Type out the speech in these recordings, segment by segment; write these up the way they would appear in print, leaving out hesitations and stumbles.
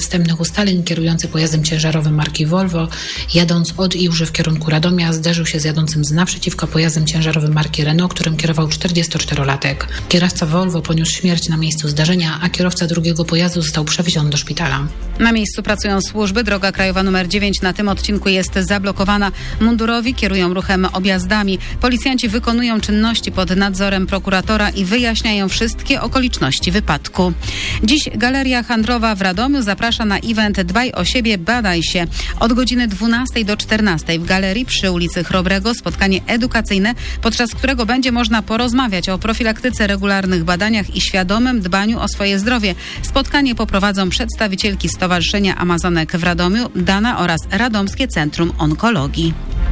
wstępnych ustaleń kierujący pojazdem ciężarowym marki Volvo, jadąc od Iłży w kierunku Radomia, zderzył się z jadącym z naprzeciwka pojazdem ciężarowym marki Renault, którym kierował 44-latek. Kierowca Volvo poniósł śmierć na miejscu zdarzenia, a kierowca drugiego pojazdu został przewieziony do szpitala. Na miejscu pracują służby. Droga krajowa nr 9 na tym odcinku jest zablokowana. Mundurowi kierują ruchem objazdami. Policjanci wykonują czynności pod nadzorem prokuratora i wyjaśniają wszystkie okoliczności wypadku. Dziś Galeria Handlowa w Radomiu zaprasza na event Dbaj o siebie, badaj się. Od godziny 12 do 14 w galerii przy ulicy Chrobrego spotkanie edukacyjne, podczas którego będzie można porozmawiać o profilaktyce, regularnych badaniach i świadomym dbaniu o swoje zdrowie. Spotkanie poprowadzą przedstawicielki Stowarzyszenia Amazonek w Radomiu, Dana oraz Radomskie Centrum Onkologii.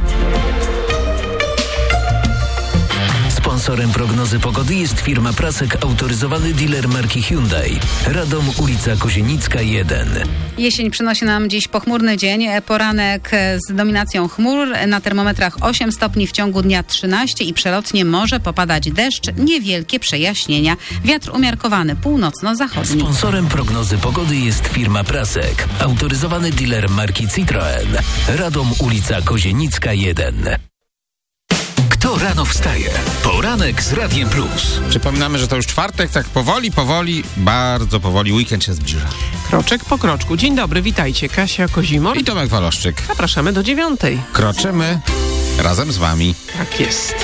Sponsorem prognozy pogody jest firma Prasek, autoryzowany dealer marki Hyundai. Radom, ulica Kozienicka 1. Jesień przynosi nam dziś pochmurny dzień. Poranek z dominacją chmur. Na termometrach 8 stopni, w ciągu dnia 13 i przelotnie może popadać deszcz. Niewielkie przejaśnienia. Wiatr umiarkowany, północno-zachodni. Sponsorem prognozy pogody jest firma Prasek, autoryzowany dealer marki Citroen. Radom, ulica Kozienicka 1. Kto rano wstaje? Poranek z Radiem Plus. Przypominamy, że to już czwartek, tak powoli, bardzo powoli weekend się zbliża. Kroczek po kroczku. Dzień dobry, witajcie. Kasia Kozimor I Tomek Waloszczyk. Zapraszamy do 9:00. Kroczymy razem z wami. Tak jest.